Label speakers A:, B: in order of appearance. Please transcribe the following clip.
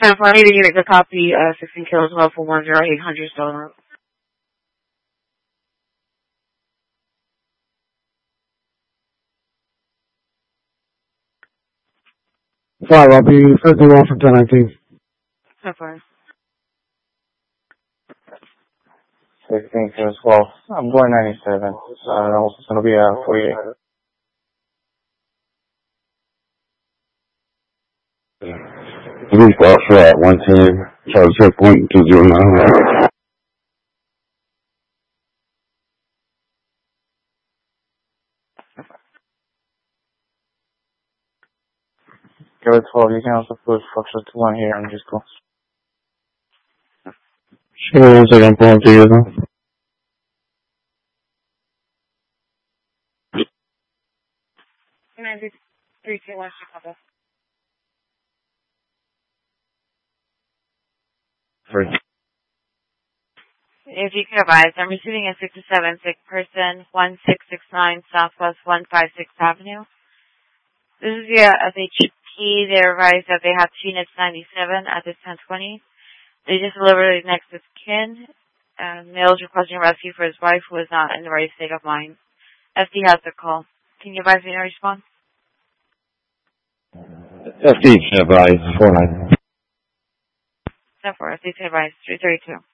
A: 10 for I need to get a copy, 16 kilos, 12 for 10800 Stolen Road.
B: Five, I'll be 51 from 1019.
A: 10 for
C: 16 kilos, 12. I'm going 97. It's going to be 48.
D: Police officer at 110, Charlie checkpoint 209.
C: Go to 12, you can also push Foxtrot 21 here and just go.
D: Sure, 1 second, I'm pulling to you now.
A: Maybe 3, 2, 1, Chicago. If you could advise, I'm receiving a 6 to 7 sick person, 1669 Southwest 156th Avenue. This is via SHP. They advised that they have TNIPS 97 at this 1020. They just delivered it next to kin. Male is requesting rescue for his wife who is not in the right state of mind. FD has the call. Can you advise me in response?
D: FD, advise 49.
A: 10-4, FD to advise 332.